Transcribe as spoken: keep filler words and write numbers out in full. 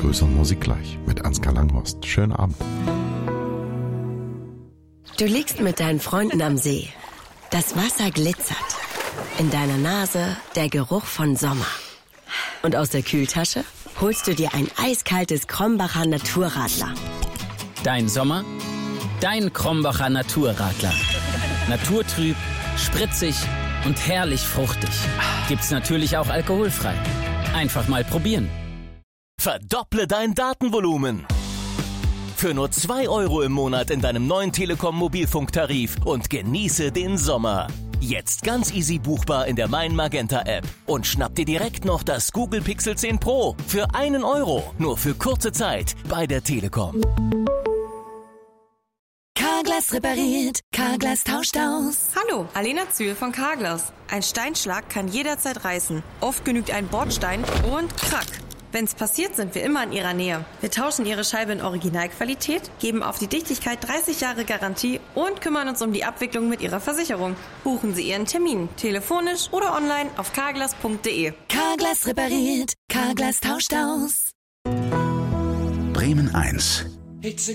vergrößern wir sie gleich mit Ansgar Langhorst. Schönen Abend. Du liegst mit deinen Freunden am See. Das Wasser glitzert. In deiner Nase der Geruch von Sommer. Und aus der Kühltasche holst du dir ein eiskaltes Krombacher Naturradler. Dein Sommer? Dein Krombacher Naturradler. Naturtrüb, spritzig und herrlich fruchtig. Gibt's natürlich auch alkoholfrei. Einfach mal probieren. Verdopple dein Datenvolumen. Für nur zwei Euro im Monat in deinem neuen Telekom-Mobilfunktarif und genieße den Sommer. Jetzt ganz easy buchbar in der Mein Magenta App. Und schnapp dir direkt noch das Google Pixel zehn Pro für einen Euro. Nur für kurze Zeit bei der Telekom. Carglass repariert, Carglass tauscht aus. Hallo, Alena Zühl von Carglass. Ein Steinschlag kann jederzeit reißen. Oft genügt ein Bordstein und krack. Wenn's passiert, sind wir immer in Ihrer Nähe. Wir tauschen Ihre Scheibe in Originalqualität, geben auf die Dichtigkeit dreißig Jahre Garantie und kümmern uns um die Abwicklung mit Ihrer Versicherung. Buchen Sie Ihren Termin, telefonisch oder online auf carglass punkt de. Carglass repariert, Carglass tauscht aus. Bremen eins. It's a